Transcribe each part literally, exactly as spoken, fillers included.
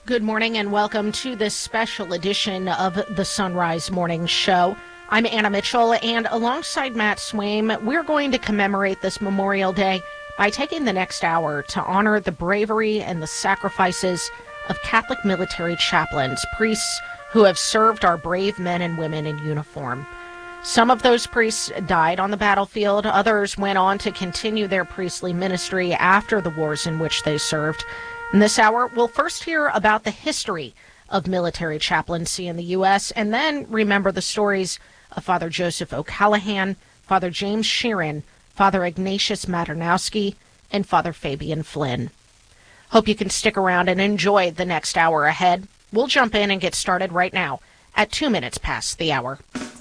Good morning and welcome to this special edition of the Sunrise Morning Show. I'm Anna Mitchell, and alongside Matt Swaim, we're going to commemorate this Memorial Day by taking the next hour to honor the bravery and the sacrifices of Catholic military chaplains, priests who have served our brave men and women in uniform. Some of those priests died on the battlefield. Others went on to continue their priestly ministry after the wars in which they served. In this hour, we'll first hear about the history of military chaplaincy in the U S and then remember the stories of Father Joseph O'Callaghan, Father James Sheeran, Father Ignatius Maternowski, and Father Fabian Flynn. Hope you can stick around and enjoy the next hour ahead. We'll jump in and get started right now at two minutes past the hour.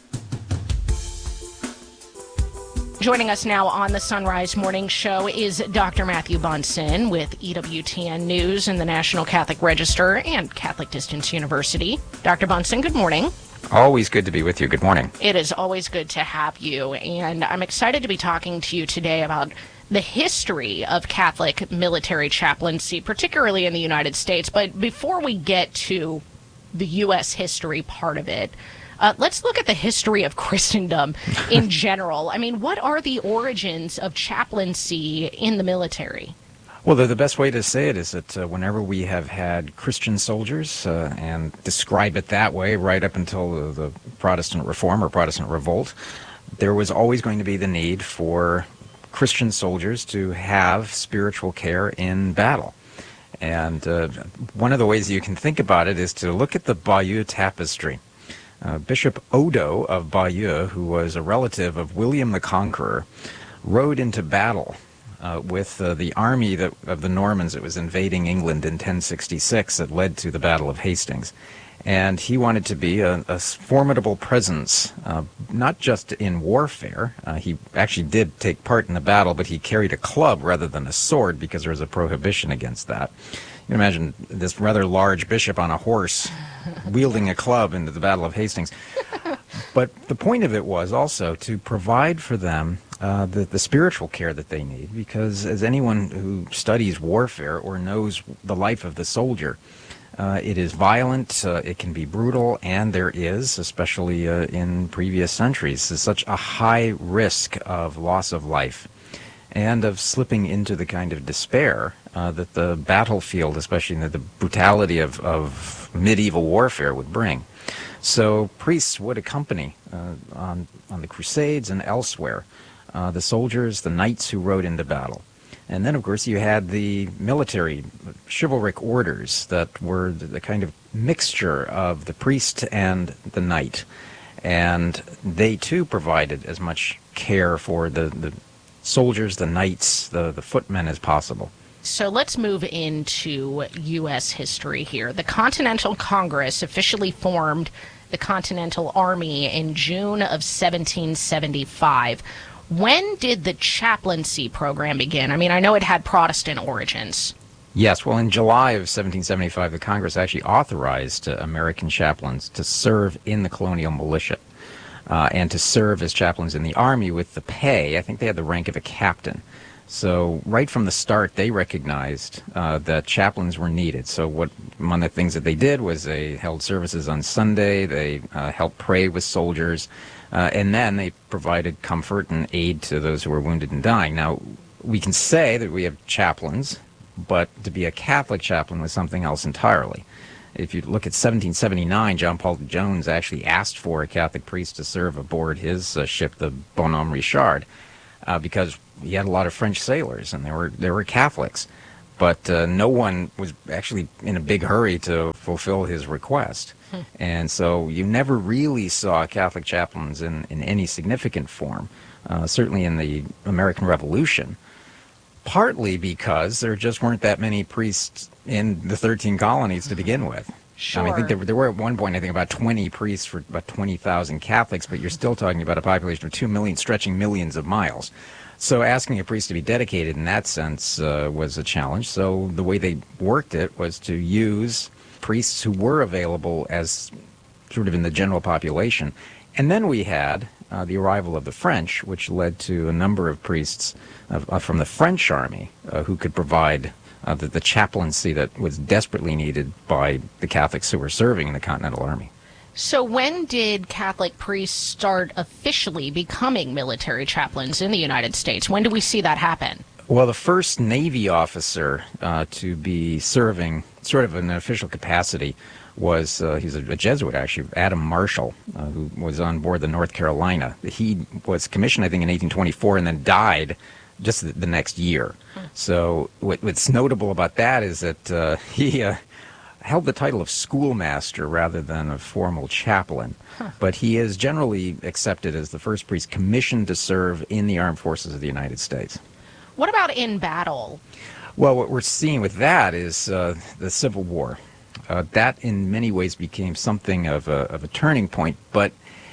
Joining us now on the Sunrise Morning Show is Doctor Matthew Bunson with E W T N News and the National Catholic Register and Catholic Distance University. Doctor Bunson, good morning. Always good to be with you. Good morning. It is always good to have you, and I'm excited to be talking to you today about the history of Catholic military chaplaincy, particularly in the United States. But before we get to the U S history part of it, Uh, let's look at the history of Christendom in general. I mean, what are the origins of chaplaincy in the military? Well, the, the best way to say it is that uh, whenever we have had Christian soldiers, uh, and describe it that way right up until the, the Protestant Reform or Protestant Revolt, there was always going to be the need for Christian soldiers to have spiritual care in battle. And uh, one of the ways you can think about it is to look at the Bayeux Tapestry. Uh, Bishop Odo of Bayeux, who was a relative of William the Conqueror, rode into battle uh, with uh, the army that, of the Normans that was invading England in ten sixty-six that led to the Battle of Hastings. And he wanted to be a, a formidable presence, uh, not just in warfare. Uh, he actually did take part in the battle, but he carried a club rather than a sword because there was a prohibition against that. You can imagine this rather large bishop on a horse wielding a club into the Battle of Hastings. But the point of it was also to provide for them uh, the, the spiritual care that they need, because as anyone who studies warfare or knows the life of the soldier, uh, it is violent, uh, it can be brutal, and there is, especially uh, in previous centuries, such a high risk of loss of life and of slipping into the kind of despair uh, that the battlefield, especially the, the brutality of, of medieval warfare, would bring. So priests would accompany uh, on, on the Crusades and elsewhere uh, the soldiers, the knights who rode into battle. And then, of course, you had the military chivalric orders that were the, the kind of mixture of the priest and the knight. And they, too, provided as much care for the, the soldiers, the knights, the, the footmen as possible. So let's move into U S history here. The Continental Congress officially formed the Continental Army in June of seventeen seventy-five. When did the chaplaincy program begin? I mean, I know it had Protestant origins. Yes, well, in July of seventeen seventy-five, the Congress actually authorized uh, American chaplains to serve in the colonial militia. Uh, and to serve as chaplains in the Army with the pay. I think they had the rank of a captain. So right from the start, they recognized uh, that chaplains were needed. So what one of the things that they did was they held services on Sunday, they uh, helped pray with soldiers, uh, and then they provided comfort and aid to those who were wounded and dying. Now, we can say that we have chaplains, but to be a Catholic chaplain was something else entirely. If you look at seventeen seventy-nine, John Paul Jones actually asked for a Catholic priest to serve aboard his uh, ship, the Bonhomme Richard, uh, because he had a lot of French sailors, and they were they were Catholics. But uh, no one was actually in a big hurry to fulfill his request. Hmm. And so you never really saw Catholic chaplains in, in any significant form, uh, certainly in the American Revolution. Partly because there just weren't that many priests in the thirteen colonies to begin with. Sure. I mean, I think there, there were at one point, I think, about twenty priests for about twenty thousand Catholics, but you're still talking about a population of two million, stretching millions of miles. So asking a priest to be dedicated in that sense uh, was a challenge. So the way they worked it was to use priests who were available as sort of in the general population. And then we had uh, the arrival of the French, which led to a number of priests uh, from the French army uh, who could provide uh, the, the chaplaincy that was desperately needed by the Catholics who were serving in the Continental Army. So when did Catholic priests start officially becoming military chaplains in the United States? When do we see that happen? Well, the first Navy officer uh, to be serving sort of in an official capacity was, uh, he's a, a Jesuit actually, Adam Marshall, uh, who was on board the North Carolina. He was commissioned, I think, in eighteen twenty-four and then died just the, the next year. Hmm. So what, what's notable about that is that uh, he uh, held the title of schoolmaster rather than a formal chaplain. Huh. But he is generally accepted as the first priest commissioned to serve in the armed forces of the United States. What about in battle? Well, what we're seeing with that is uh, the Civil War. Uh, that in many ways became something of a, of a turning point. But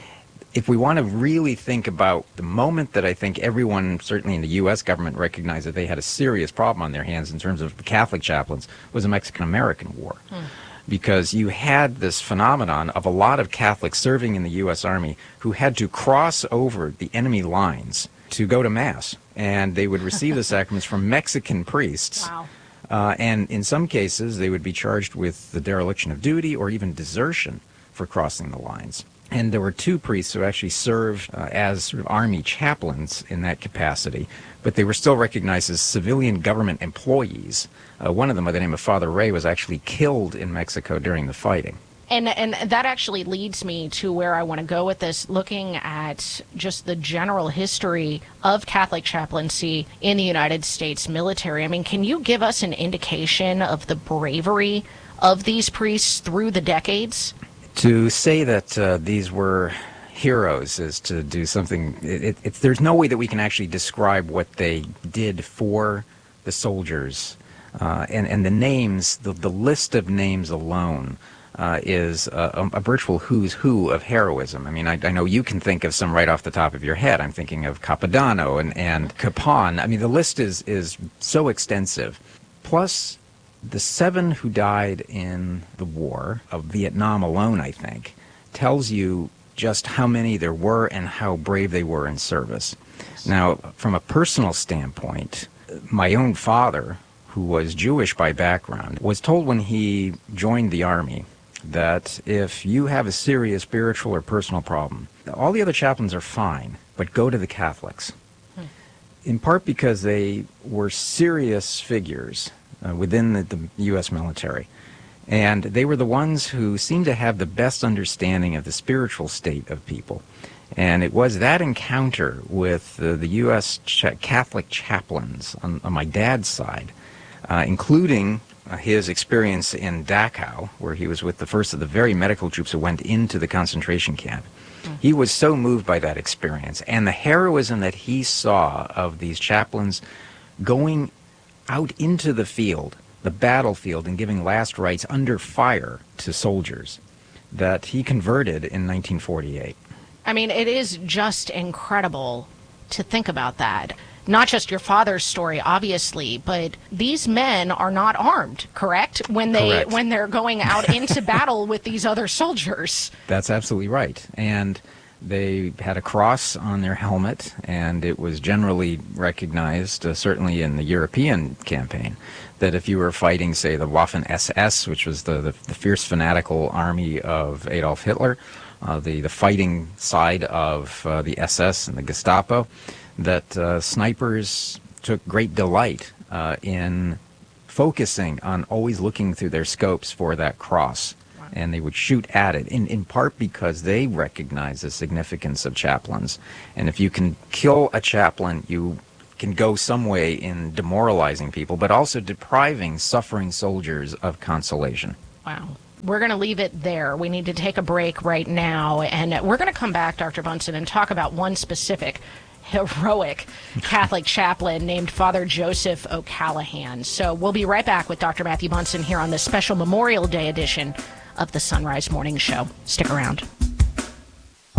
if we want to really think about the moment that I think everyone, certainly in the U S government, recognized that they had a serious problem on their hands in terms of Catholic chaplains, was the Mexican-American War. Hmm. Because you had this phenomenon of a lot of Catholics serving in the U S Army who had to cross over the enemy lines to go to Mass. And they would receive the sacraments from Mexican priests. Wow. Uh, and in some cases, they would be charged with the dereliction of duty or even desertion for crossing the lines. And there were two priests who actually served uh, as sort of army chaplains in that capacity, but they were still recognized as civilian government employees. Uh, one of them, by the name of Father Ray, was actually killed in Mexico during the fighting. And and that actually leads me to where I want to go with this, looking at just the general history of Catholic chaplaincy in the United States military. I mean, can you give us an indication of the bravery of these priests through the decades? To say that uh, these were heroes is to do something, it, it, it's, there's no way that we can actually describe what they did for the soldiers. Uh, and, and the names, the, the list of names alone uh, is a, a virtual who's who of heroism. I mean, I, I know you can think of some right off the top of your head. I'm thinking of Capodanno and, and Capon. I mean, the list is, is so extensive. Plus, the seven who died in the war of Vietnam alone, I think, tells you just how many there were and how brave they were in service. Now, from a personal standpoint, my own father, who was Jewish by background, was told when he joined the Army that if you have a serious spiritual or personal problem, all the other chaplains are fine, but go to the Catholics. Hmm. In part because they were serious figures Uh, within the, the U S military. And they were the ones who seemed to have the best understanding of the spiritual state of people. And it was that encounter with uh, the U S Ch- Catholic chaplains on, on my dad's side, uh, including uh, his experience in Dachau, where he was with the first of the very medical troops who went into the concentration camp. Mm. He was so moved by that experience and the heroism that he saw of these chaplains going out into the field, the battlefield, and giving last rites under fire to soldiers, that he converted in nineteen forty-eight. I mean, it is just incredible to think about that. Not just your father's story, obviously, but these men are not armed, correct? When they Correct. when they're going out into battle with these other soldiers. That's absolutely right. And they had a cross on their helmet, and it was generally recognized, uh, certainly in the European campaign, that if you were fighting, say, the Waffen-S S, which was the, the, the fierce fanatical army of Adolf Hitler, uh, the, the fighting side of uh, the S S and the Gestapo, that uh, snipers took great delight uh, in focusing on always looking through their scopes for that cross. And they would shoot at it, in, in part because they recognize the significance of chaplains. And if you can kill a chaplain, you can go some way in demoralizing people, but also depriving suffering soldiers of consolation. Wow. We're going to leave it there. We need to take a break right now, and we're going to come back, Doctor Bunson, and talk about one specific heroic Catholic chaplain named Father Joseph O'Callahan. So we'll be right back with Doctor Matthew Bunson here on this special Memorial Day edition of the Sunrise Morning Show. Stick around.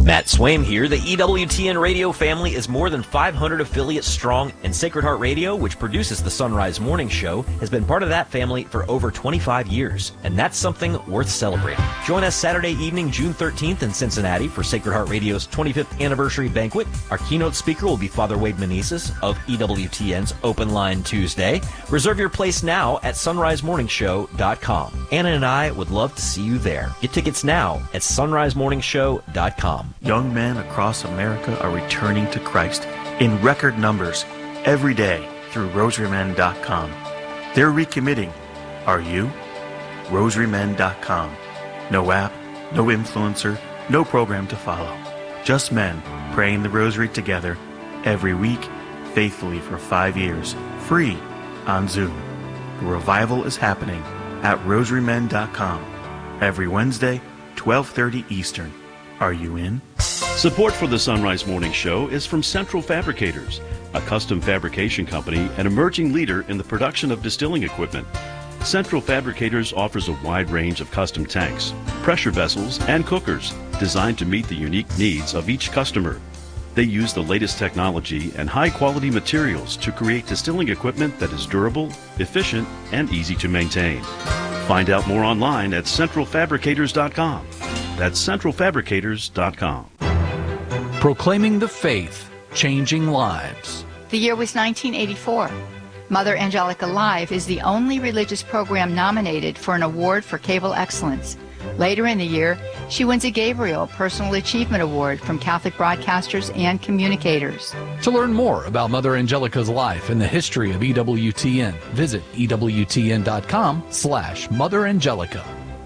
Matt Swaim here. The E W T N radio family is more than five hundred affiliates strong, and Sacred Heart Radio, which produces the Sunrise Morning Show, has been part of that family for over twenty-five years, and that's something worth celebrating. Join us Saturday evening, June thirteenth in Cincinnati for Sacred Heart Radio's twenty-fifth anniversary banquet. Our keynote speaker will be Father Wade Meneses of E W T N's Open Line Tuesday. Reserve your place now at sunrise morning show dot com. Anna and I would love to see you there. Get tickets now at sunrise morning show dot com. Young men across America are returning to Christ in record numbers every day through rosary men dot com. They're recommitting. Are you? rosary men dot com. No app, no influencer, no program to follow. Just men praying the rosary together every week, faithfully for five years, free on Zoom. The revival is happening at rosary men dot com every Wednesday, twelve thirty Eastern. Are you in? Support for the Sunrise Morning Show is from Central Fabricators, a custom fabrication company and emerging leader in the production of distilling equipment. Central Fabricators offers a wide range of custom tanks, pressure vessels, and cookers designed to meet the unique needs of each customer. They use the latest technology and high-quality materials to create distilling equipment that is durable, efficient, and easy to maintain. Find out more online at central fabricators dot com. That's central fabricators dot com. Proclaiming the faith, changing lives. The year was nineteen eighty-four. Mother Angelica Live is the only religious program nominated for an award for cable excellence. Later in the year, she wins a Gabriel Personal Achievement Award from Catholic broadcasters and communicators. To learn more about Mother Angelica's life and the history of E W T N, visit E W T N dot com slash Mother Angelica.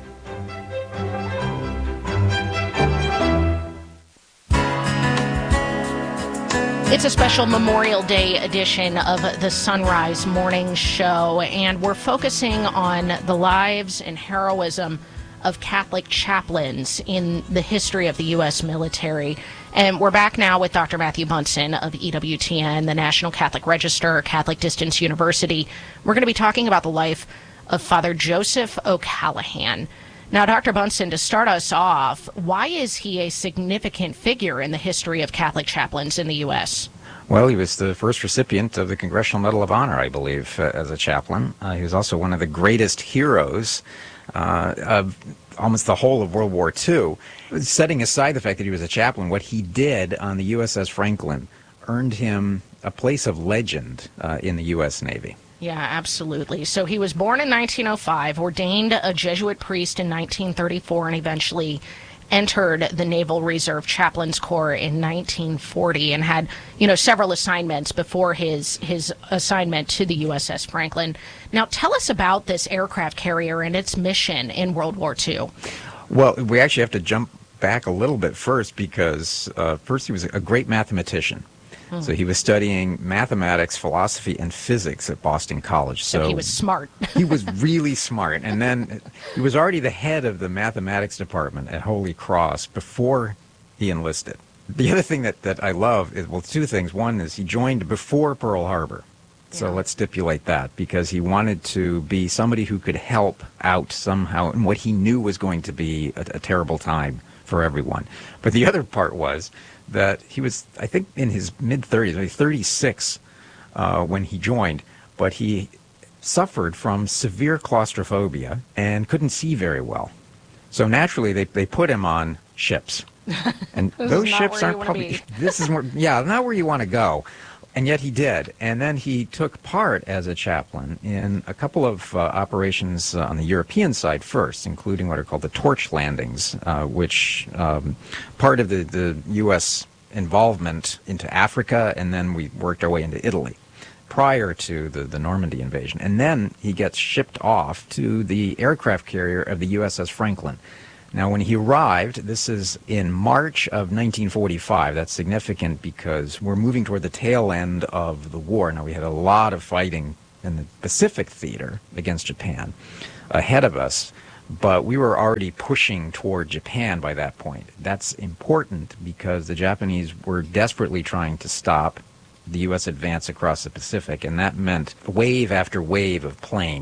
It's a special Memorial Day edition of the Sunrise Morning Show, and we're focusing on the lives and heroism of Catholic chaplains in the history of the U S military. And we're back now with Doctor Matthew Bunson of E W T N, the National Catholic Register, Catholic Distance University. We're going to be talking about the life of Father Joseph O'Callaghan. Now, Doctor Bunson, to start us off, why is he a significant figure in the history of Catholic chaplains in the U S? Well, he was the first recipient of the Congressional Medal of Honor, I believe, uh, as a chaplain. Uh, he was also one of the greatest heroes uh, of almost the whole of World War Two. Setting aside the fact that he was a chaplain, what he did on the U S S Franklin earned him a place of legend uh, in the U S Navy. Yeah, absolutely. So he was born in nineteen oh five, ordained a Jesuit priest in nineteen thirty-four, and eventually entered the Naval Reserve Chaplains Corps in nineteen forty, and had, you know, several assignments before his his assignment to the U S S Franklin. Now, tell us about this aircraft carrier and its mission in World War Two. Well, we actually have to jump back a little bit first, because uh, first he was a great mathematician. Hmm. So he was studying mathematics, philosophy, and physics at Boston College. So, so he was smart. He was really smart. And then he was already the head of the mathematics department at Holy Cross before he enlisted. The other thing that, that I love is, well, two things. One is he joined before Pearl Harbor. So yeah. Let's stipulate that, because he wanted to be somebody who could help out somehow in what he knew was going to be a, a terrible time for everyone. But the other part was that he was, I think, in his mid-thirties, maybe thirty-six uh, when he joined, but he suffered from severe claustrophobia and couldn't see very well. So naturally, they, they put him on ships. And those ships aren't probably, this is more, yeah, not where you want to go. And yet he did. And then he took part as a chaplain in a couple of uh, operations uh, on the European side first, including what are called the torch landings, uh, which um, part of the, the U S involvement into Africa, and then we worked our way into Italy prior to the, the Normandy invasion. And then he gets shipped off to the aircraft carrier of the U S S Franklin. Now, when he arrived, this is in March of nineteen forty-five. That's significant because we're moving toward the tail end of the war. Now, we had a lot of fighting in the Pacific theater against Japan ahead of us, but we were already pushing toward Japan by that point. That's important because the Japanese were desperately trying to stop the U S advance across the Pacific, and that meant wave after wave of plane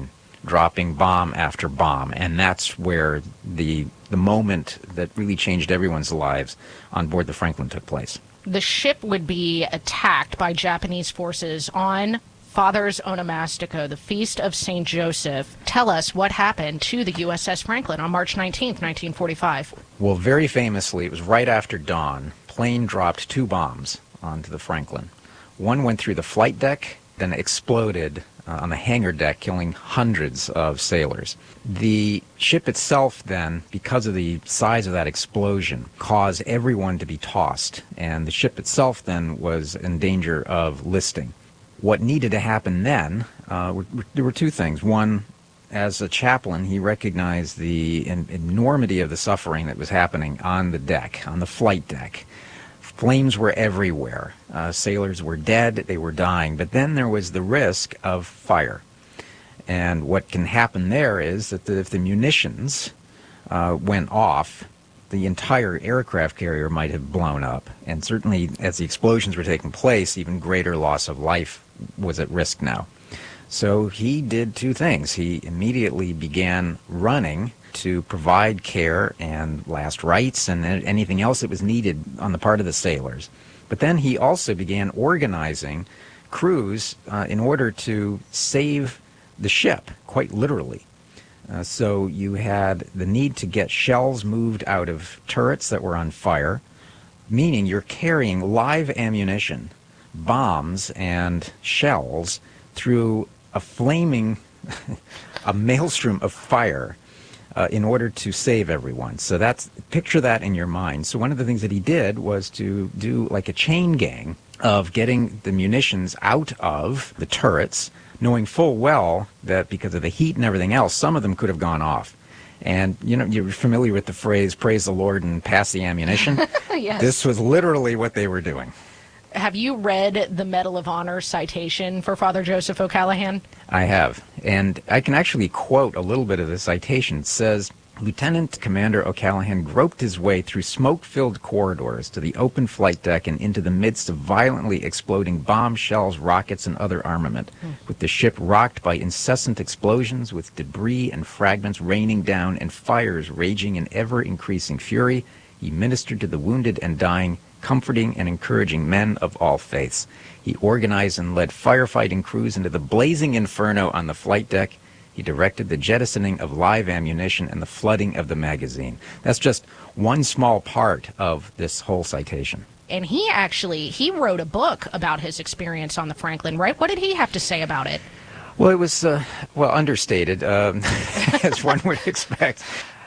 dropping bomb after bomb. And that's where the the moment that really changed everyone's lives on board the Franklin took place. The ship would be attacked by Japanese forces on Father's Onomastico, the Feast of Saint Joseph. Tell us what happened to the U S S Franklin on March nineteenth, nineteen forty-five. Well, very famously, it was right after dawn. Plane dropped two bombs onto the Franklin. One went through the flight deck, then exploded uh, on the hangar deck, killing hundreds of sailors. The ship itself then, because of the size of that explosion, caused everyone to be tossed, and the ship itself then was in danger of listing. What needed to happen then, uh, were, there were two things. One, as a chaplain, he recognized the en- enormity of the suffering that was happening on the deck, on the flight deck. Flames were everywhere. Uh, sailors were dead, they were dying. But then there was the risk of fire. And what can happen there is that the, if the munitions uh, went off, the entire aircraft carrier might have blown up. And certainly as the explosions were taking place, even greater loss of life was at risk now. So he did two things. He immediately began running to provide care and last rites and anything else that was needed on the part of the sailors. But then he also began organizing crews uh, in order to save the ship, quite literally. Uh, so you had the need to get shells moved out of turrets that were on fire, meaning you're carrying live ammunition, bombs and shells through a flaming, a maelstrom of fire uh, in order to save everyone. So that's, picture that in your mind. So one of the things that he did was to do like a chain gang of getting the munitions out of the turrets, knowing full well that because of the heat and everything else, some of them could have gone off. And, you know, you're familiar with the phrase, praise the Lord and pass the ammunition? Yes. This was literally what they were doing. Have you read the Medal of Honor citation for Father Joseph O'Callaghan? I have. And I can actually quote a little bit of the citation. It says, Lieutenant Commander O'Callaghan groped his way through smoke-filled corridors to the open flight deck and into the midst of violently exploding bombshells, rockets, and other armament, mm. with the ship rocked by incessant explosions, with debris and fragments raining down and fires raging in ever-increasing fury. He ministered to the wounded and dying, comforting and encouraging men of all faiths. He organized and led firefighting crews into the blazing inferno on the flight deck. He directed the jettisoning of live ammunition and the flooding of the magazine. That's just one small part of this whole citation. And he actually, he wrote a book about his experience on the Franklin, right? What did he have to say about it? Well, it was, uh, well, understated, um, as one would expect.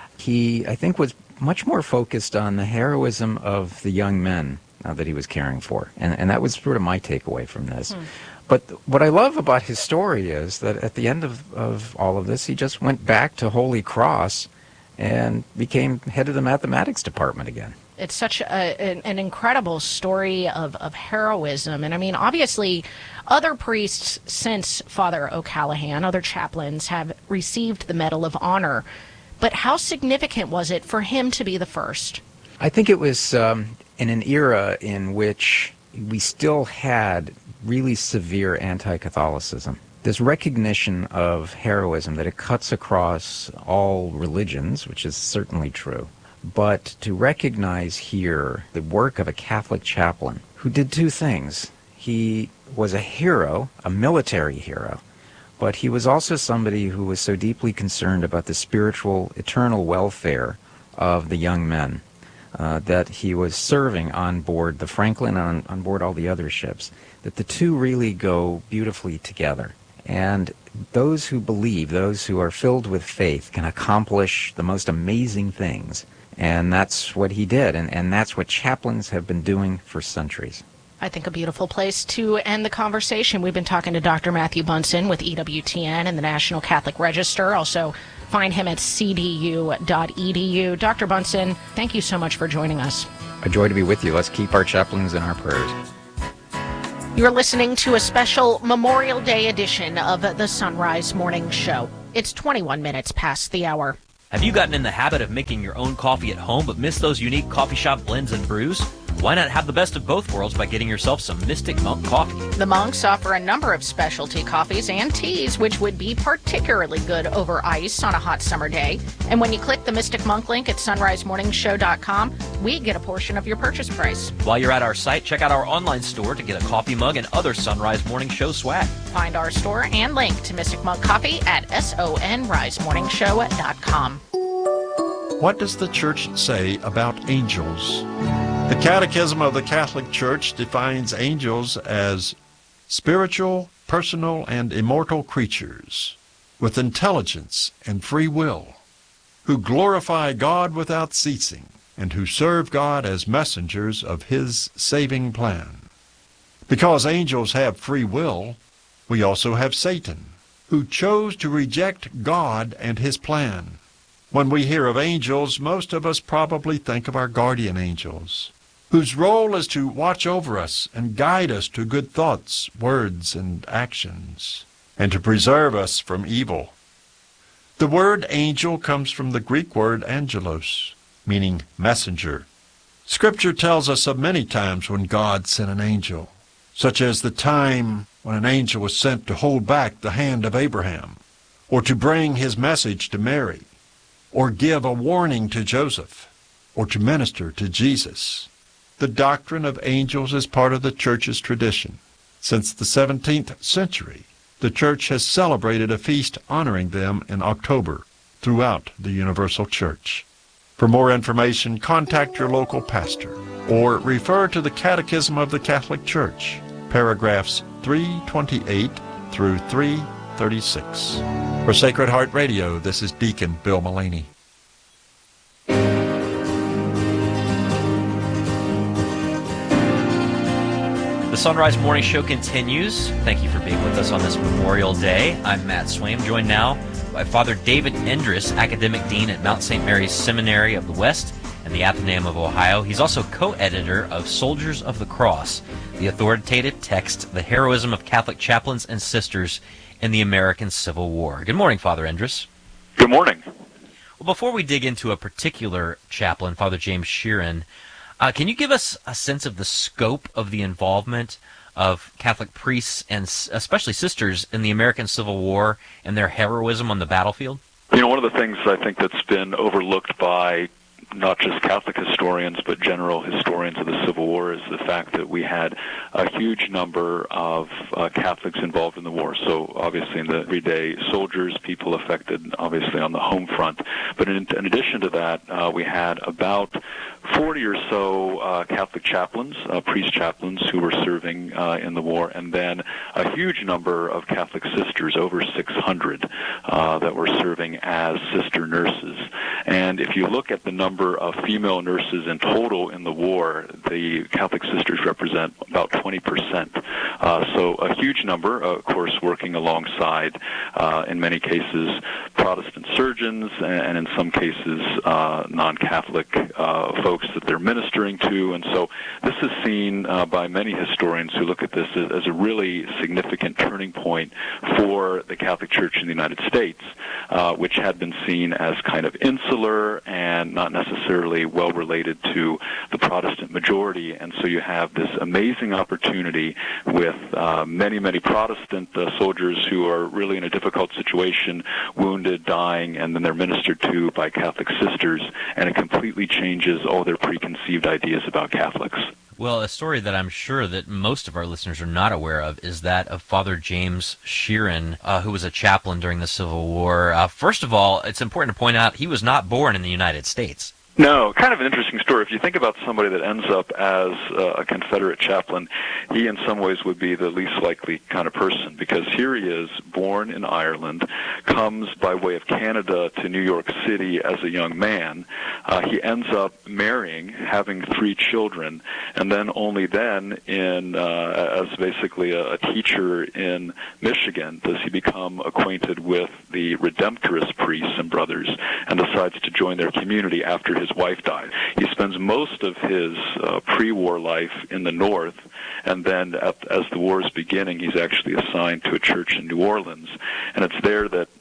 He, I think, was much more focused on the heroism of the young men uh, that he was caring for. And, and that was sort of my takeaway from this. Hmm. But what I love about his story is that at the end of, of all of this, he just went back to Holy Cross and became head of the mathematics department again. It's such a, an, an incredible story of, of heroism. And I mean, obviously, other priests since Father O'Callaghan, other chaplains, have received the Medal of Honor. But how significant was it for him to be the first? I think it was um, in an era in which we still had really severe anti-Catholicism. This recognition of heroism, that it cuts across all religions, which is certainly true, but to recognize here the work of a Catholic chaplain who did two things. He was a hero, a military hero, but he was also somebody who was so deeply concerned about the spiritual, eternal welfare of the young men uh, that he was serving on board the Franklin and on, on board all the other ships, that the two really go beautifully together. And those who believe, those who are filled with faith, can accomplish the most amazing things. And that's what he did, and, and that's what chaplains have been doing for centuries. I think a beautiful place to end the conversation. We've been talking to Doctor Matthew Bunson with E W T N and the National Catholic Register. Also, find him at c d u dot e d u. Doctor Bunson, thank you so much for joining us. A joy to be with you. Let's keep our chaplains in our prayers. You're listening to a special Memorial Day edition of the Sunrise Morning Show. It's twenty-one minutes past the hour. Have you gotten in the habit of making your own coffee at home but missed those unique coffee shop blends and brews? Why not have the best of both worlds by getting yourself some Mystic Monk coffee? The Monks offer a number of specialty coffees and teas, which would be particularly good over ice on a hot summer day. And when you click the Mystic Monk link at sunrise morning show dot com, we get a portion of your purchase price. While you're at our site, check out our online store to get a coffee mug and other Sunrise Morning Show swag. Find our store and link to Mystic Monk Coffee at sunrise morning show dot com. What does the Church say about angels? The Catechism of the Catholic Church defines angels as spiritual, personal, and immortal creatures with intelligence and free will, who glorify God without ceasing, and who serve God as messengers of His saving plan. Because angels have free will, we also have Satan, who chose to reject God and His plan. When we hear of angels, most of us probably think of our guardian angels, whose role is to watch over us and guide us to good thoughts, words, and actions, and to preserve us from evil. The word angel comes from the Greek word angelos, meaning messenger. Scripture tells us of many times when God sent an angel, such as the time when an angel was sent to hold back the hand of Abraham, or to bring his message to Mary, or give a warning to Joseph, or to minister to Jesus. The doctrine of angels is part of the Church's tradition. Since the seventeenth century, the Church has celebrated a feast honoring them in October throughout the Universal Church. For more information, contact your local pastor or refer to the Catechism of the Catholic Church, paragraphs three twenty-eight through three thirty-six. For Sacred Heart Radio, this is Deacon Bill Mullaney. The Sunrise Morning Show continues. Thank you for being with us on this Memorial Day. I'm Matt Swaim, joined now by Father David Endres, Academic Dean at Mount Saint Mary's Seminary of the West and the Athenaeum of Ohio. He's also co-editor of Soldiers of the Cross, the authoritative text, The Heroism of Catholic Chaplains and Sisters in the American Civil War. Good morning, Father Endres. Good morning. Well, before we dig into a particular chaplain, Father James Sheeran, Uh, can you give us a sense of the scope of the involvement of Catholic priests and especially sisters in the American Civil War and their heroism on the battlefield? You know, one of the things I think that's been overlooked by not just Catholic historians, but general historians of the Civil War is the fact that we had a huge number of uh, Catholics involved in the war. So obviously in the everyday soldiers, people affected obviously on the home front. But in, in addition to that, uh, we had about forty or so uh, Catholic chaplains, uh, priest chaplains who were serving uh, in the war, and then a huge number of Catholic sisters, over six hundred, uh, that were serving as sister nurses. And if you look at the number of female nurses in total in the war, the Catholic sisters represent about twenty percent. Uh, so a huge number, uh, of course, working alongside, uh, in many cases, Protestant surgeons, and in some cases, uh, non-Catholic uh, folks that they're ministering to. And so this is seen uh, by many historians who look at this as, as a really significant turning point for the Catholic Church in the United States, uh, which had been seen as kind of insular and not necessarily well related to the Protestant majority. And so you have this amazing opportunity with uh, many, many Protestant uh, soldiers who are really in a difficult situation, wounded, dying, and then they're ministered to by Catholic sisters, and it completely changes all their preconceived ideas about Catholics. Well, a story that I'm sure that most of our listeners are not aware of is that of Father James Sheeran, uh, who was a chaplain during the Civil War. Uh, first of all, it's important to point out he was not born in the United States. No, kind of an interesting story. If you think about somebody that ends up as uh, a Confederate chaplain, he in some ways would be the least likely kind of person, because here he is, born in Ireland, comes by way of Canada to New York City as a young man. Uh, he ends up marrying, having three children, and then only then, in uh, as basically a, a teacher in Michigan, does he become acquainted with the Redemptorist priests and brothers and decides to join their community after his wife died. He spends most of his uh, pre-war life in the North, and then at, as the war is beginning, he's actually assigned to a church in New Orleans. And it's there that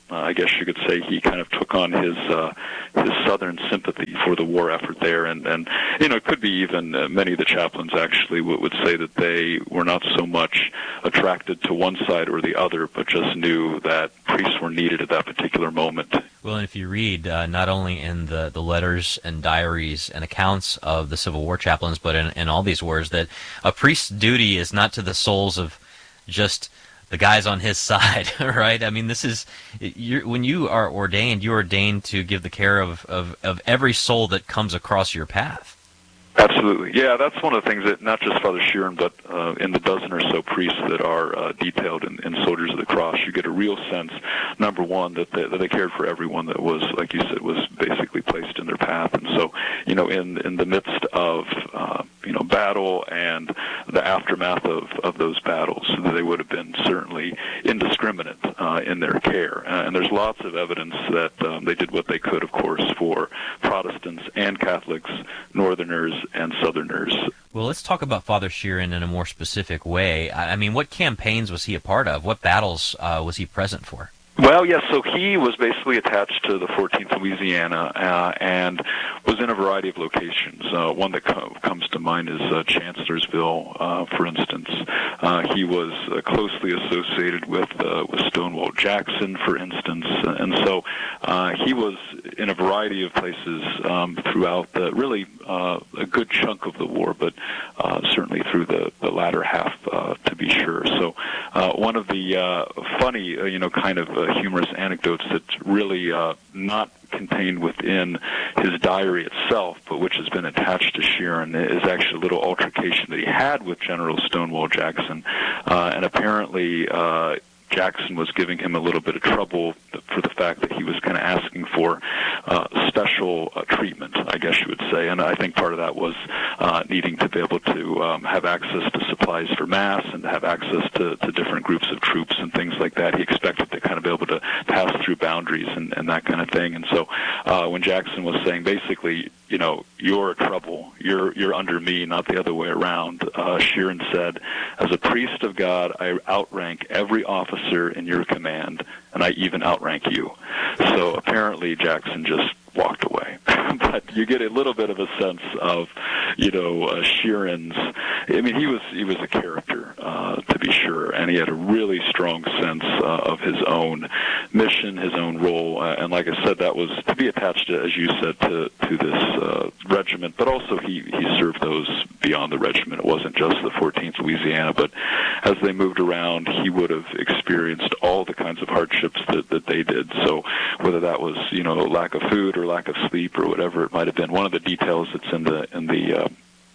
Uh, I guess you could say he kind of took on his uh, his Southern sympathy for the war effort there, and, and you know, it could be even uh, many of the chaplains actually would, would say that they were not so much attracted to one side or the other, but just knew that priests were needed at that particular moment. Well, and if you read uh, not only in the, the letters and diaries and accounts of the Civil War chaplains, but in, in all these wars, that a priest's duty is not to the souls of just the guys on his side, right? I mean, this is, you're, when you are ordained, you're ordained to give the care of, of, of every soul that comes across your path. Absolutely. Yeah, that's one of the things that not just Father Sheeran, but uh, in the dozen or so priests that are uh, detailed in, in Soldiers of the Cross, you get a real sense, number one, that they, that they cared for everyone that was, like you said, was basically placed in their path. And so, you know, in in the midst of, uh, you know, battle and the aftermath of, of those battles, they would have been certainly indiscriminate uh, in their care. Uh, and there's lots of evidence that um, they did what they could, of course, for Protestants and Catholics, Northerners, and Southerners. Well, let's talk about Father Sheeran in a more specific way. I mean, what campaigns was he a part of? What battles uh, was he present for? Well, yes, so he was basically attached to the fourteenth Louisiana uh, and was in a variety of locations. Uh, one that co- comes to mind is uh, Chancellorsville, uh, for instance. Uh, he was uh, closely associated with uh, with Stonewall Jackson, for instance, and so uh, he was in a variety of places um, throughout the, really uh, a good chunk of the war, but uh, certainly through the, the latter half, uh, to be sure. So uh, one of the uh, funny, uh, you know, kind of uh, humorous anecdotes that's really uh, not contained within his diary itself, but which has been attached to Sheeran, is actually a little altercation that he had with General Stonewall Jackson. Uh, and apparently uh, Jackson was giving him a little bit of trouble for the fact that he was kind of asking for uh, special uh, treatment, I guess you would say. And I think part of that was uh, needing to be able to um, have access to supplies for Mass and to have access to, to different groups of troops and things like that. He expected to kind of be able to pass through boundaries and, and that kind of thing. And so uh, when Jackson was saying basically, you know, you're trouble, you're you're under me, not the other way around, uh, Sheeran said, as a priest of God, I outrank every officer in your command, and I even outrank you. So apparently Jackson just walked away. But you get a little bit of a sense of, you know, uh, Sheeran's, I mean, he was he was a character, uh, to be sure, and he had a really strong sense uh, of his own mission, his own role, uh, and like I said, that was to be attached, to, as you said, to, to this uh, regiment, but also he, he served those beyond the regiment. It wasn't just the fourteenth Louisiana, but as they moved around, he would have experienced all the kinds of hardships that, that they did. So whether that was, you know, lack of food or lack of sleep or whatever it might have been, one of the details that's in the in the uh,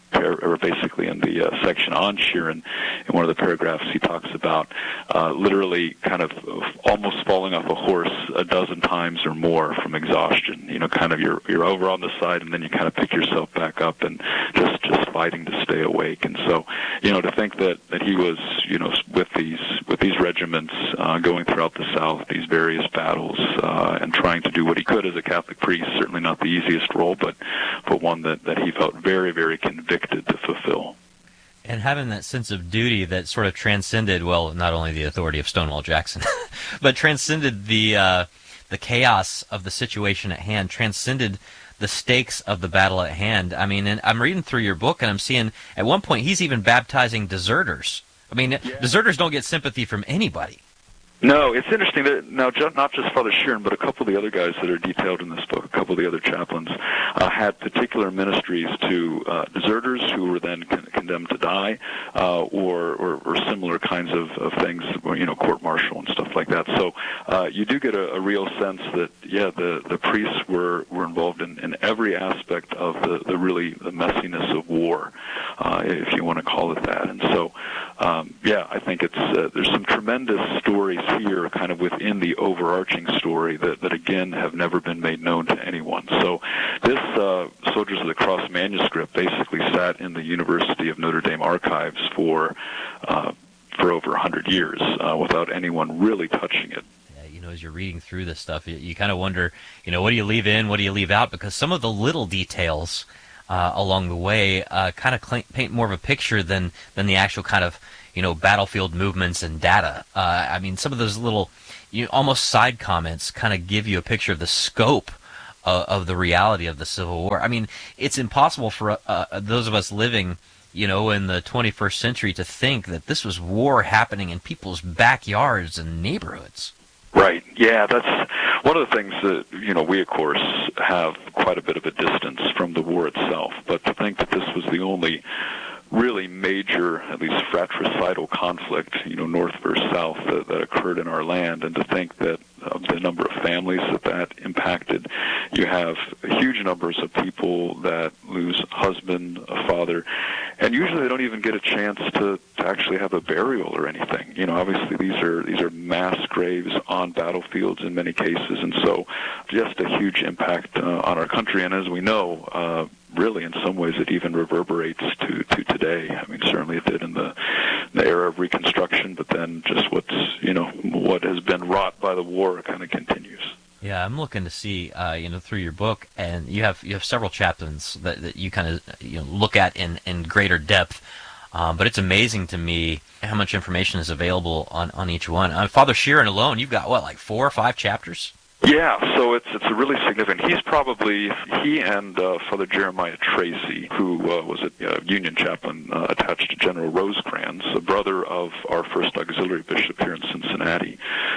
or basically in the uh, section on Sheeran, in one of the paragraphs, he talks about uh, literally kind of almost falling off a horse a dozen times or more from exhaustion. You know, kind of you're you're over on the side, and then you kind of pick yourself back up and just just fighting to stay awake. And so, you know, to think that that he was, you know, with these with these regiments uh, going throughout the South, these various battles, uh, and trying to do what he could as a Catholic priest, certainly not the easiest role, but but one that that he felt very very convicted to fulfill. And having that sense of duty that sort of transcended, well, not only the authority of Stonewall Jackson, but transcended the uh, the chaos of the situation at hand, transcended the stakes of the battle at hand. I mean, and I'm reading through your book, and I'm seeing at one point he's even baptizing deserters. I mean, yeah. Deserters don't get sympathy from anybody. No, it's interesting that now not just Father Sheeran, but a couple of the other guys that are detailed in this book, a couple of the other chaplains, uh, had particular ministries to uh, deserters who were then con- condemned to die, uh, or, or, or similar kinds of, of things, you know, court-martial and stuff like that. So uh, you do get a, a real sense that, yeah, the, the priests were, were involved in, in every aspect of the, the really the messiness of war, uh, if you want to call it that. And so, um, yeah, I think it's uh, there's some tremendous stories here kind of within the overarching story that, that again have never been made known to anyone. So this uh, Soldiers of the Cross manuscript basically sat in the University of Notre Dame archives for uh, for over one hundred years uh, without anyone really touching it. Yeah, you know, as you're reading through this stuff, you, you kind of wonder, you know, what do you leave in, what do you leave out? Because some of the little details uh, along the way uh, kind of cl- paint more of a picture than than the actual kind of, you know, battlefield movements and data. Uh, I mean, some of those little you almost side comments kind of give you a picture of the scope uh, of the reality of the Civil War. I mean, it's impossible for uh, those of us living, you know, in the twenty-first century to think that this was war happening in people's backyards and neighborhoods. Right. Yeah, that's one of the things that, you know, we, of course, have quite a bit of a distance from the war itself. But to think that this was the only really major, at least fratricidal conflict, you know, North versus South, that, that occurred in our land, and to think that uh, the number of families that that impacted, you have huge numbers of people that lose a husband, a father, and usually they don't even get a chance to, to actually have a burial or anything. You know, obviously these are these are mass graves on battlefields in many cases, and so just a huge impact uh, on our country. And as we know, uh, really, in some ways, it even reverberates to, to today. I mean, certainly it did in the, the era of Reconstruction, but then just what's, you know, what has been wrought by the war kind of continues. Yeah, I'm looking to see, uh, you know, through your book, and you have you have several chapters that, that you kind of you know look at in, in greater depth. Um, but it's amazing to me how much information is available on, on each one. Uh, Father Sheeran alone, you've got, what, like four or five chapters? Yeah, so it's it's a really significant. He's probably, he and uh, Father Jeremiah Tracy, who uh, was a uh, Union chaplain uh, attached to General Rosecrans, a brother of our first auxiliary bishop here in Cincinnati.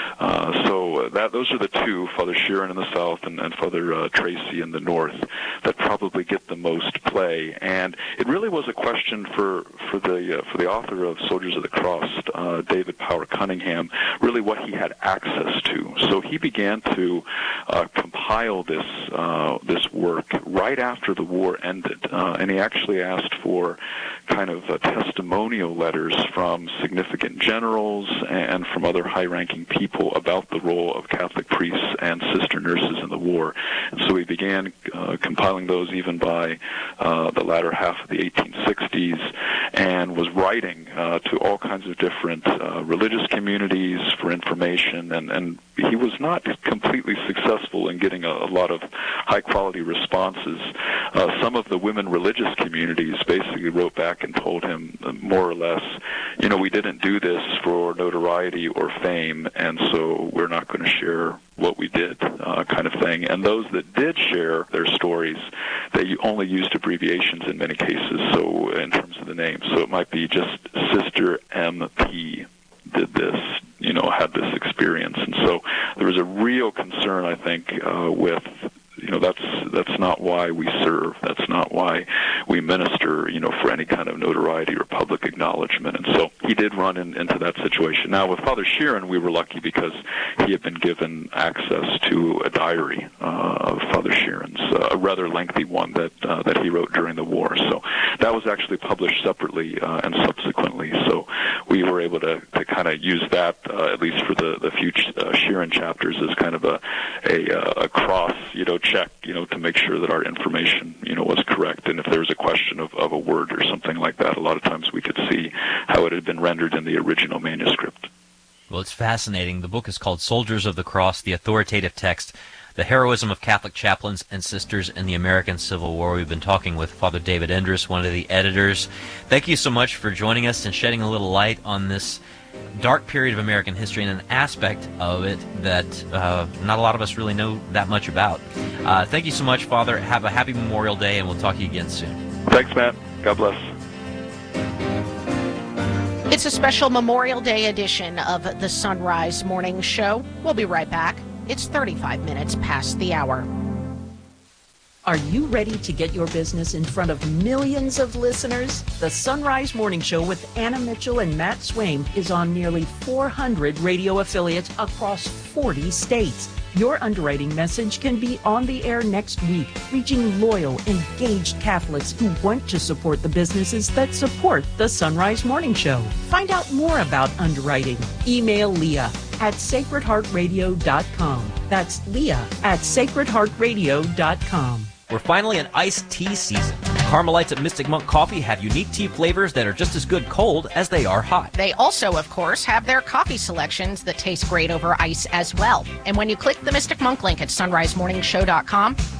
Uh, so uh, that those are the two, Father Sheeran in the South and, and Father uh, Tracy in the North, that probably get the most play. And it really was a question for for the uh, for the author of Soldiers of the Cross, uh, David Power Cunningham, really what he had access to. So he began to Uh, compile this uh, this work right after the war ended, uh, and he actually asked for kind of uh, testimonial letters from significant generals and from other high-ranking people about the role of Catholic priests and sister nurses in the war. And so he began uh, compiling those even by uh, the latter half of the eighteen sixties, and was writing uh, to all kinds of different uh, religious communities for information, and, and he was not completely successful in getting a, a lot of high-quality responses. Uh, some of the women religious communities basically wrote back and told him uh, more or less, you know, we didn't do this for notoriety or fame, and so we're not going to share what we did, uh, kind of thing. And those that did share their stories, they only used abbreviations in many cases, so in terms of the name. So it might be just Sister M P did this, you know, had this experience. And so there was a real concern, I think, uh, with, you know, that's that's not why we serve. That's not why we minister, you know, for any kind of notoriety or public acknowledgement. And so he did run in, into that situation. Now, with Father Sheeran, we were lucky because he had been given access to a diary uh, of Father Sheeran's, uh, a rather lengthy one that uh, that he wrote during the war. So that was actually published separately uh, and subsequently. So we were able to, to kind of use that, uh, at least for the, the few uh, Sheeran chapters, as kind of a, a, a cross, you know, check, you know, to make sure that our information, you know, was correct. And if there was a question of, of a word or something like that, a lot of times we could see how it had been rendered in the original manuscript. Well, it's fascinating. The book is called Soldiers of the Cross, the Authoritative Text, The Heroism of Catholic Chaplains and Sisters in the American Civil War. We've been talking with Father David Endres, one of the editors. Thank you so much for joining us and shedding a little light on this dark period of American history and an aspect of it that uh, not a lot of us really know that much about. Uh, thank you so much, Father. Have a happy Memorial Day, and we'll talk to you again soon. Thanks, Matt. God bless. It's a special Memorial Day edition of the Sunrise Morning Show. We'll be right back. It's thirty-five minutes past the hour. Are you ready to get your business in front of millions of listeners? The Sunrise Morning Show with Anna Mitchell and Matt Swaim is on nearly four hundred radio affiliates across forty states. Your underwriting message can be on the air next week, reaching loyal, engaged Catholics who want to support the businesses that support the Sunrise Morning Show. Find out more about underwriting. Email Leah at sacred heart radio dot com. That's Leah at sacred heart radio dot com. We're finally in iced tea season. Carmelites at Mystic Monk Coffee have unique tea flavors that are just as good cold as they are hot. They also, of course, have their coffee selections that taste great over ice as well. And when you click the Mystic Monk link at sunrise morning show dot com,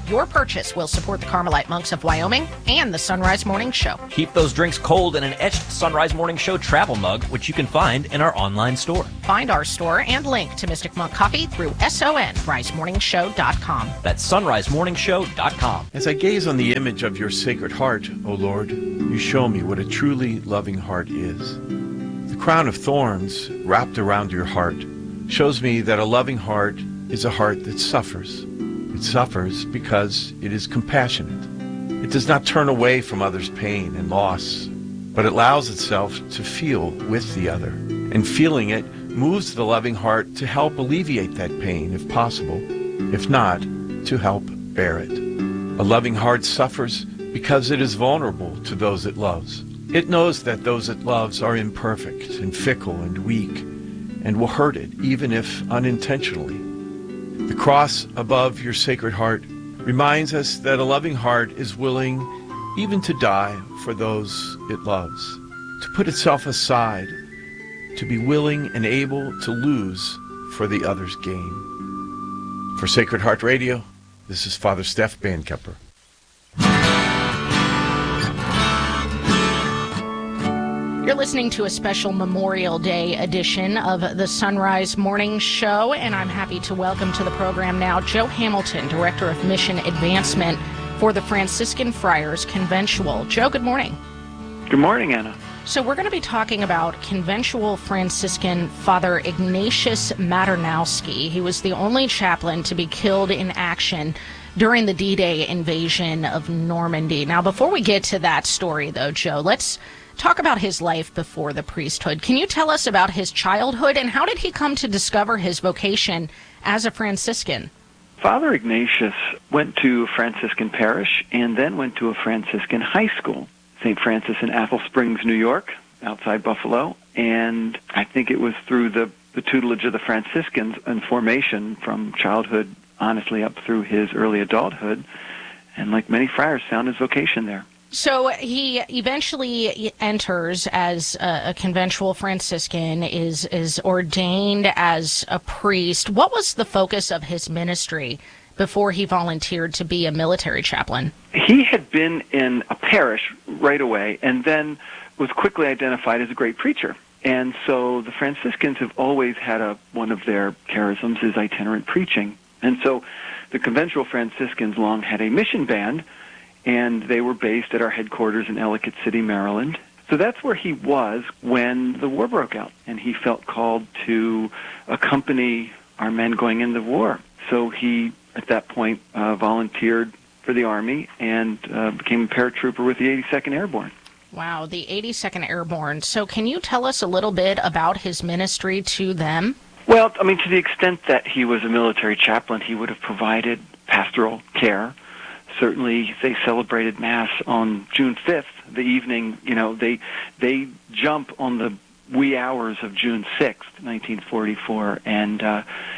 Your purchase will support the Carmelite Monks of Wyoming and the Sunrise Morning Show. Keep those drinks cold in an etched Sunrise Morning Show travel mug, which you can find in our online store. Find our store and link to Mystic Monk Coffee through sunrise morning show dot com. That's sunrise morning show dot com. As I gaze on the image of your Sacred Heart, O Lord, you show me what a truly loving heart is. The crown of thorns wrapped around your heart shows me that a loving heart is a heart that suffers. It suffers because it is compassionate. It does not turn away from others' pain and loss, but allows itself to feel with the other. And feeling it moves the loving heart to help alleviate that pain if possible, if not, to help bear it. A loving heart suffers because it is vulnerable to those it loves. It knows that those it loves are imperfect and fickle and weak and will hurt it, even if unintentionally. The cross above your Sacred Heart reminds us that a loving heart is willing even to die for those it loves, to put itself aside, to be willing and able to lose for the other's gain. For Sacred Heart Radio, this is Father Steph Bankepper. You're listening to a special Memorial Day edition of the Sunrise Morning Show, and I'm happy to welcome to the program now Joe Hamilton, Director of Mission Advancement for the Franciscan Friars Conventual. Joe, good morning. Good morning, Anna. So we're going to be talking about Conventual Franciscan Father Ignatius Maternowski. He was the only chaplain to be killed in action during the D-Day invasion of Normandy. Now, before we get to that story, though, Joe, let's talk about his life before the priesthood. Can you tell us about his childhood, and how did he come to discover his vocation as a Franciscan? Father Ignatius went to a Franciscan parish and then went to a Franciscan high school, Saint Francis in Athol Springs, New York, outside Buffalo. And I think it was through the, the tutelage of the Franciscans and formation from childhood, honestly, up through his early adulthood. And like many friars, found his vocation there. So he eventually enters as a, a conventual Franciscan, is is ordained as a priest. What was the focus of his ministry before he volunteered to be a military chaplain? He had been in a parish right away and then was quickly identified as a great preacher. And so the Franciscans have always had a one of their charisms is itinerant preaching. And so the conventual Franciscans long had a mission band, and they were based at our headquarters in Ellicott City, Maryland. So that's where he was when the war broke out, and he felt called to accompany our men going into war. So he, at that point, uh, volunteered for the Army and uh, became a paratrooper with the eighty-second Airborne. Wow, the eighty-second Airborne. So can you tell us a little bit about his ministry to them? Well, I mean, to the extent that he was a military chaplain, he would have provided pastoral care. Certainly, they celebrated Mass on June fifth, the evening. You know, they they jump on the wee hours of June sixth, nineteen forty-four, and uh,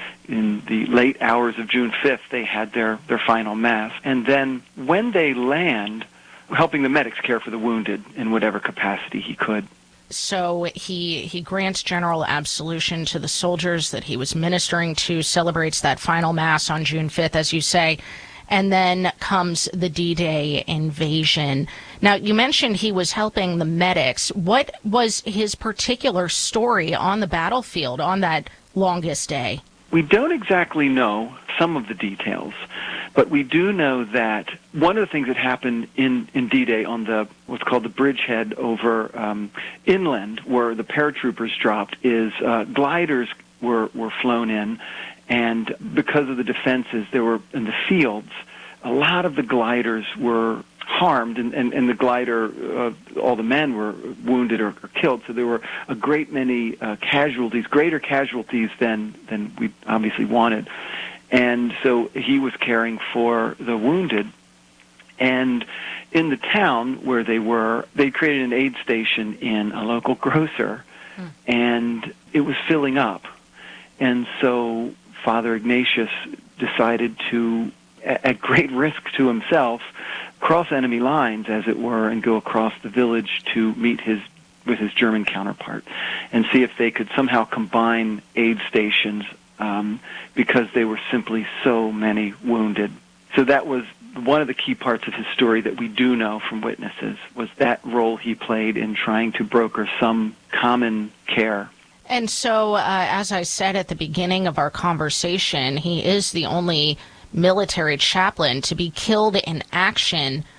in the late hours of June fifth, they had their, their final Mass. And then when they land, helping the medics care for the wounded in whatever capacity he could. So he he grants general absolution to the soldiers that he was ministering to, celebrates that final Mass on June fifth, as you say. And then comes the D-Day invasion. Now, you mentioned he was helping the medics. What was his particular story on the battlefield on that longest day? We don't exactly know some of the details, but we do know that one of the things that happened in, in D-Day on the what's called the bridgehead over um, inland, where the paratroopers dropped, is uh, gliders were, were flown in. And because of the defenses, there were in the fields, a lot of the gliders were harmed, and, and, and the glider, uh, all the men were wounded or, or killed. So there were a great many uh, casualties, greater casualties than, than we obviously wanted. And so he was caring for the wounded. And in the town where they were, they created an aid station in a local grocer, hmm. and it was filling up. And so Father Ignatius decided to, at great risk to himself, cross enemy lines, as it were, and go across the village to meet his with his German counterpart and see if they could somehow combine aid stations um, because there were simply so many wounded So that was one of the key parts of his story that we do know from witnesses, was that role he played in trying to broker some common care. And so, uh, as I said at the beginning of our conversation, he is the only military chaplain to be killed in action